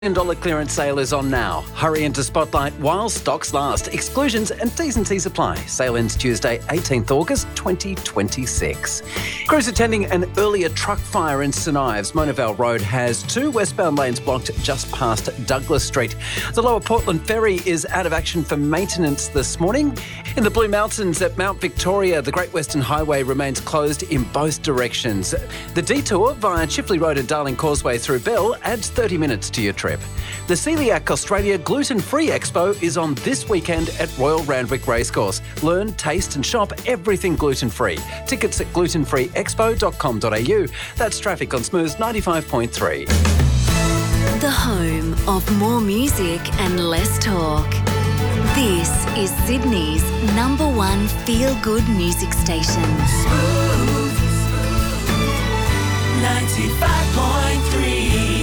$1 clearance sale is on now. Hurry into Spotlight while stocks last. Exclusions and T's and C's apply. Sale ends Tuesday, 18th August 2026. Crews attending an earlier truck fire in St Ives. Mona Vale Road has two westbound lanes blocked just past Douglas Street. The Lower Portland Ferry is out of action for maintenance this morning. In the Blue Mountains at Mount Victoria, the Great Western Highway remains closed in both directions. The detour via Chifley Road and Darling Causeway through Bell adds 30 minutes to your trip. The Celiac Australia Gluten-Free Expo is on this weekend at Royal Randwick Racecourse. Learn, taste and shop everything gluten-free. Tickets at glutenfreeexpo.com.au. That's traffic on Smooth 95.3. The home of more music and less talk. This is Sydney's #1 feel-good music station. Smooth 95.3.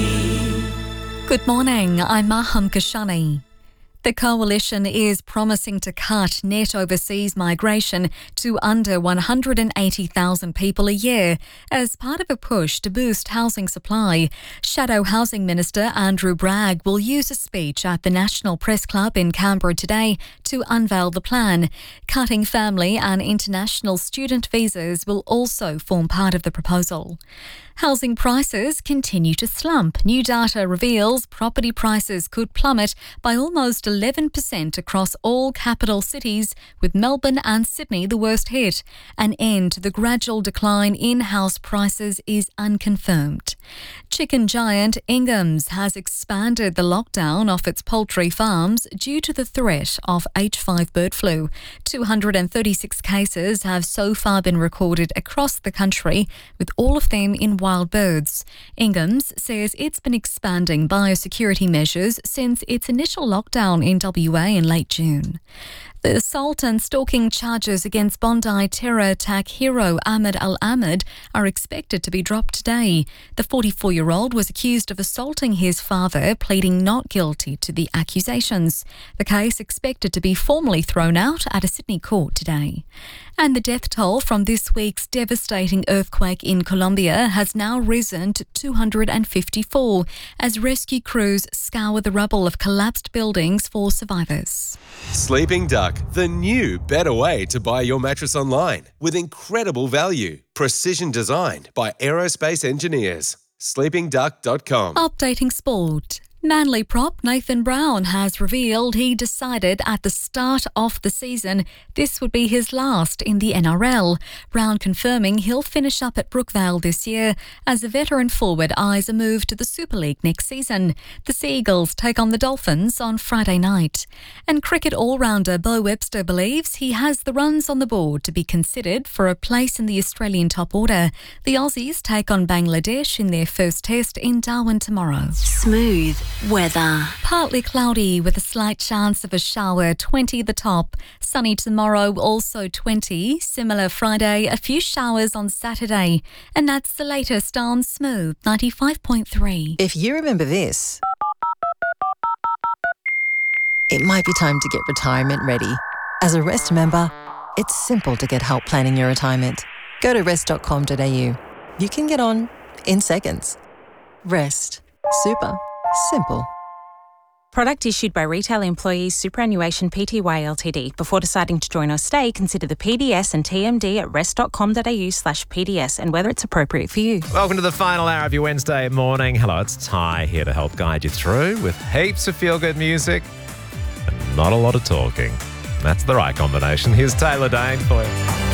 Good morning, I'm Maham Kashani. The Coalition is promising to cut net overseas migration to under 180,000 people a year as part of a push to boost housing supply. Shadow Housing Minister Andrew Bragg will use a speech at the National Press Club in Canberra today to unveil the plan. Cutting family and international student visas will also form part of the proposal. Housing prices continue to slump. New data reveals property prices could plummet by almost 11% across all capital cities, with Melbourne and Sydney the worst hit. An end to the gradual decline in house prices is unconfirmed. Chicken giant Ingham's has expanded the lockdown of its poultry farms due to the threat of H5 bird flu. 236 cases have so far been recorded across the country, with all of them in wild birds. Ingham's says it's been expanding biosecurity measures since its initial lockdown in WA in late June. The assault and stalking charges against Bondi terror attack hero Ahmed Al-Ahmed are expected to be dropped today. The 44-year-old was accused of assaulting his father, pleading not guilty to the accusations. The case expected to be formally thrown out at a Sydney court today. And the death toll from this week's devastating earthquake in Colombia has now risen to 254 as rescue crews scour the rubble of collapsed buildings for survivors. Sleeping Duck, the new, better way to buy your mattress online with incredible value. Precision designed by aerospace engineers. sleepingduck.com. Updating sport. Manly prop Nathan Brown has revealed he decided at the start of the season this would be his last in the NRL. Brown confirming he'll finish up at Brookvale this year as the veteran forward eyes a move to the Super League next season. The Sea Eagles take on the Dolphins on Friday night. And cricket all-rounder Beau Webster believes he has the runs on the board to be considered for a place in the Australian top order. The Aussies take on Bangladesh in their first test in Darwin tomorrow. Smooth weather. Partly cloudy with a slight chance of a shower, 20 the top. Sunny tomorrow, also 20. Similar Friday, a few showers on Saturday. And that's the latest on Smooth 95.3. If you remember this, it might be time to get retirement ready. As a Rest member, it's simple to get help planning your retirement. Go to rest.com.au. You can get on in seconds. Rest. Super. Simple. Product issued by Retail Employees Superannuation Pty Ltd. Before deciding to join or stay, consider the PDS and TMD at rest.com.au/PDS and whether it's appropriate for you. Welcome to the final hour of your Wednesday morning. Hello, it's Ty here to help guide you through with heaps of feel-good music and not a lot of talking. That's the right combination. Here's Taylor Dane for you.